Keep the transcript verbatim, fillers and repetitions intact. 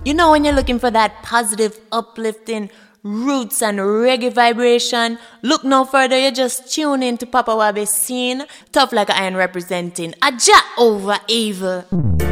You know, when you're looking for that positive, uplifting roots and reggae vibration, look no further, you just tune in to Papa Wabi Scene. Tough like iron representing Aja over evil.